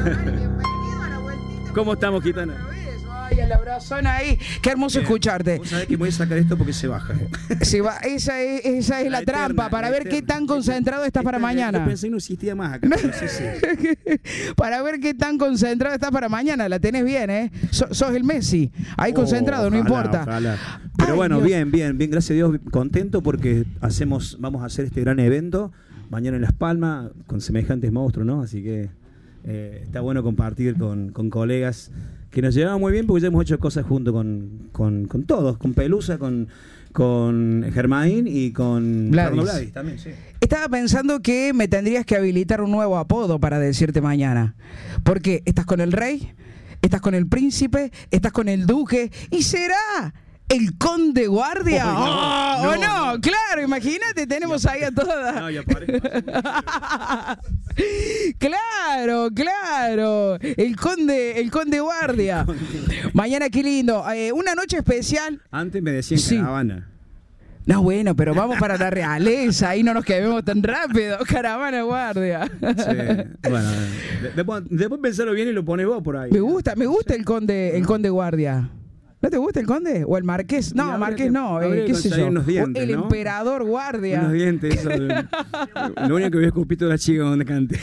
Bienvenido a la vueltita. ¿Cómo estamos, Gitana? Ay, el abrazón ahí. Qué hermoso escucharte. Vos sabés que voy a sacar esto porque se baja. Esa es la trampa, para ver qué tan concentrado estás para mañana. Yo pensé que no existía más acá. No sé si. Para ver qué tan concentrado estás para mañana. La tenés bien, ¿eh? Sos el Messi. Ahí concentrado, ojalá, no importa. Ojalá. Pero Ay, bueno, Dios. bien, gracias a Dios, contento porque vamos a hacer este gran evento mañana en Las Palmas con semejantes monstruos, ¿no? Así que está bueno compartir con colegas que nos llevamos muy bien porque ya hemos hecho cosas junto con todos, con Pelusa, con Germain y con Gladys. Gladys también, sí. Estaba pensando que me tendrías que habilitar un nuevo apodo para decirte mañana. Porque estás con el rey, estás con el príncipe, estás con el duque y será el conde guardia. ¿O no? Claro, imagínate, tenemos ahí a todas. No, ya paré. Claro. El conde guardia. Mañana qué lindo. Una noche especial. Antes me decían Sí. caravana. No, bueno, pero vamos para la realeza, ahí no nos quedemos tan rápido. Caravana guardia. Sí. Bueno, después pensarlo bien y lo pones vos por ahí. Me gusta el conde guardia. ¿No te gusta el conde? ¿O el marqués? No, marqués no, qué sé yo. Unos dientes, O el ¿no? emperador guardia. Unos dientes, eso. Lo único que voy a escupir toda la chica donde cante.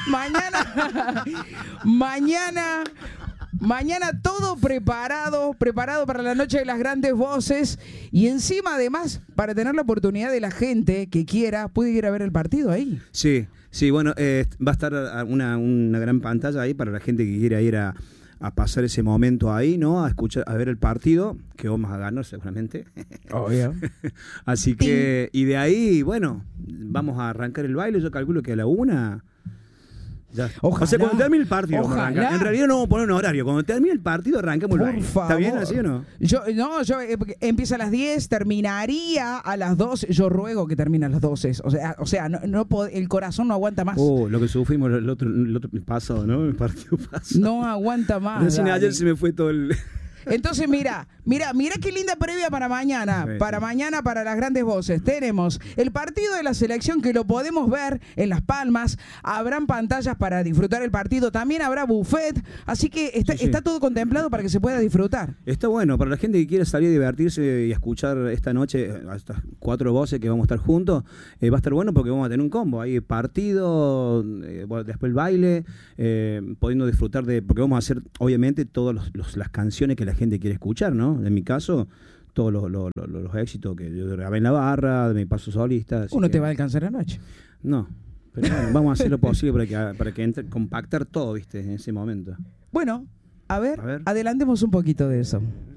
Mañana todo preparado para la noche de las grandes voces y encima además para tener la oportunidad de la gente que quiera puede ir a ver el partido ahí. Sí, bueno, va a estar una gran pantalla ahí para la gente que quiera ir a pasar ese momento ahí, ¿no? A escuchar, a ver el partido, que vamos a ganar seguramente. Obvio. Así que, y de ahí, bueno, vamos a arrancar el baile, yo calculo que a la 1. Ya. Ojalá, o sea, cuando termine el partido vamos a arrancar. ojalá. En realidad no vamos a poner un horario. Cuando termine el partido arrancamos el baile. Por favor. ¿Está bien así o no? Yo empieza a las 10, terminaría a las 12. Yo ruego que termine a las 12. O sea, el corazón no aguanta más. Lo que sufrimos el otro pasado, ¿no? El partido pasado. No aguanta más. Recién Dani. ayer se me fue todo el... Entonces mira qué linda previa para mañana. Sí, para sí. mañana, para las grandes voces. Tenemos el partido de la selección que lo podemos ver en Las Palmas. Habrán pantallas para disfrutar el partido. También habrá buffet. Así que está todo contemplado para que se pueda disfrutar. Está bueno, para la gente que quiera salir a divertirse y escuchar esta noche a estas 4 voces que vamos a estar juntos, va a estar bueno porque vamos a tener un combo. Ahí partido, después el baile, pudiendo disfrutar porque vamos a hacer obviamente todas las canciones que la gente quiere escuchar, ¿no? En mi caso, todos los éxitos que yo grabé en la barra, de mi paso solista. Uno te va a alcanzar anoche. No, pero bueno, vamos a hacer lo posible para que entre, compactar todo, ¿viste? En ese momento. Bueno, a ver, A ver. adelantemos un poquito de eso.